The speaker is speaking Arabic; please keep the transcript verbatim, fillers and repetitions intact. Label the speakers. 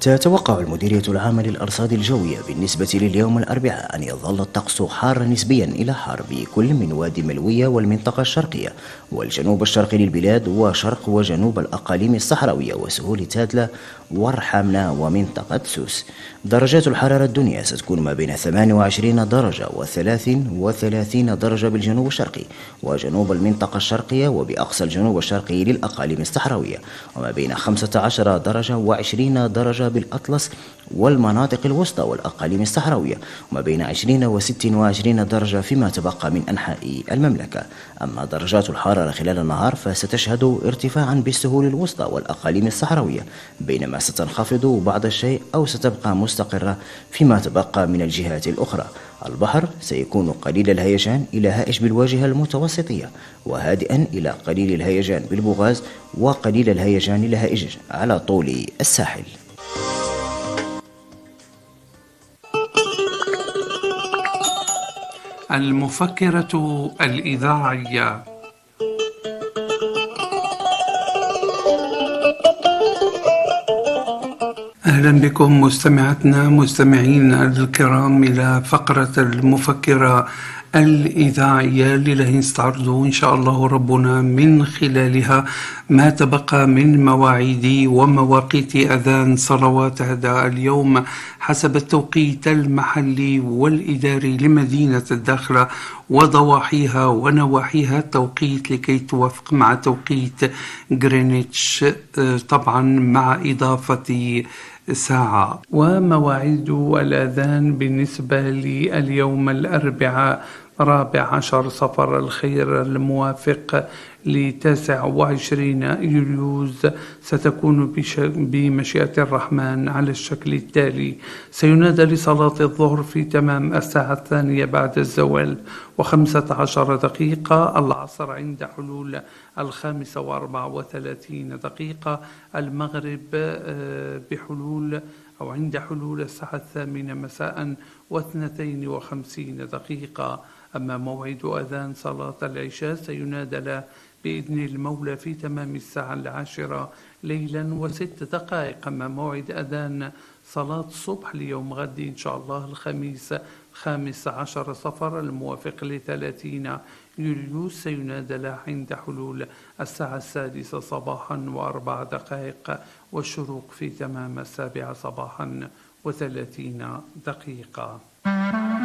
Speaker 1: تتوقع المديرية العامة للأرصاد الجوية بالنسبة لليوم الأربعاء أن يظل الطقس حارا نسبيا إلى حار بكل من وادي ملوية والمنطقة الشرقية والجنوب الشرقي للبلاد وشرق وجنوب الأقاليم الصحراوية وسهول تادلة ورحمنا ومنطقة سوس. درجات الحرارة الدنيا ستكون ما بين ثمانية وعشرين درجة وثلاث وثلاثين درجة بالجنوب الشرقي وجنوب المنطقة الشرقية وبأقصى الجنوب الشرقي للأقاليم الصحراوية، وما بين خمسة عشر درجة وعشرين درجة بالأطلس والمناطق الوسطى والأقاليم الصحراوية، وما بين عشرين وست وعشرين درجة فيما تبقى من أنحاء المملكة. أما درجات الحرارة خلال النهار فستشهد ارتفاعا بالسهول الوسطى والأقاليم الصحراوية، بينما ستنخفض بعض الشيء أو ستبقى مستقرة فيما تبقى من الجهات الأخرى. البحر سيكون قليل الهيجان إلى هائج بالواجهة المتوسطية، وهادئا إلى قليل الهيجان بالبوغاز، وقليل الهيجان إلى هائج على طول الساحل.
Speaker 2: المفكرة الإذاعية. أهلا بكم مستمعتنا مستمعين الكرام إلى فقرة المفكرة الإذاعية اللي نستعرض إن شاء الله ربنا من خلالها ما تبقى من مواعيد ومواقيت أذان صلوات هذا اليوم حسب التوقيت المحلي والإداري لمدينة الداخلة وضواحيها ونواحيها التوقيت لكي توافق مع توقيت غرينتش، طبعا مع إضافة ساعة. ومواعيد الأذان بالنسبة لليوم الأربعاء رابع عشر صفر الخير الموافق لتاسع وعشرين يوليوز ستكون بمشيئة الرحمن على الشكل التالي: سينادى لصلاة الظهر في تمام الساعة الثانية بعد الزوال وخمسة عشر دقيقة، العصر عند حلول الخامسة وأربع وثلاثين دقيقة، المغرب بحلول أو عند حلول الساعة الثامنة مساء واثنتين وخمسين دقيقة. أما موعد أذان صلاة العشاء سينادى له بإذن المولى في تمام الساعة العاشرة ليلا وست دقائق. أما موعد أذان صلاة الصبح ليوم غد إن شاء الله الخميس خامس عشر صفر الموافق لثلاثين يوليوز سينادى له عند حلول الساعة السادسة صباحا وأربع دقائق والشروق في تمام السابعة صباحا وثلاثين دقيقة.